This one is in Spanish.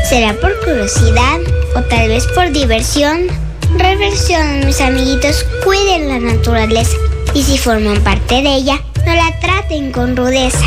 ¿Será por curiosidad o tal vez por diversión? Reflexionen, mis amiguitos, cuiden la naturaleza y si forman parte de ella, no la traten con rudeza.